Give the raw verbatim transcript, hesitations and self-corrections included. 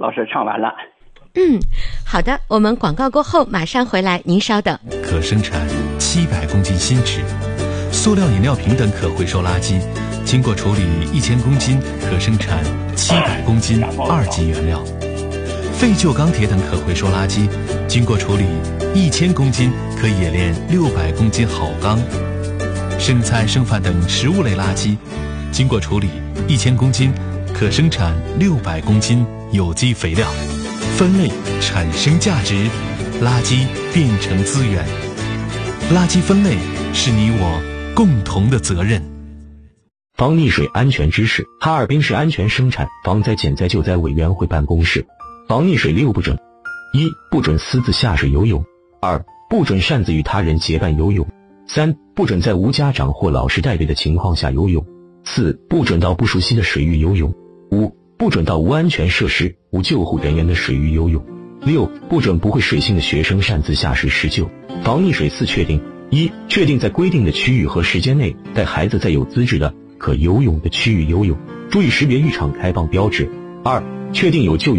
老师唱完了。 嗯，好的，我们广告过后马上回来，您稍等。 可生产七百公斤新纸，塑料饮料瓶等可回收垃圾，经过处理一千公斤，可生产七百公斤二级原料。废旧钢铁等可回收垃圾，经过处理一千公斤，可冶炼六百公斤好钢。剩菜剩饭等食物类垃圾，经过处理一千公斤，可生产六百公斤有机肥料。分类产生价值，垃圾变成资源。垃圾分类是你我共同的责任。 防溺水安全知识：哈尔滨市安全生产防灾减灾救灾委员会办公室。防溺水六不准：一、不准私自下水游泳；二、不准擅自与他人结伴游泳；三、不准在无家长或老师带队的情况下游泳；四、不准到不熟悉的水域游泳；五、不准到无安全设施、无救护人员的水域游泳；六、不准不会水性的学生擅自下水施救。防溺水四确定：一、确定在规定的区域和时间内带孩子在有资质的可游泳的区域游泳，注意识别浴场开放标志；二、确定有救援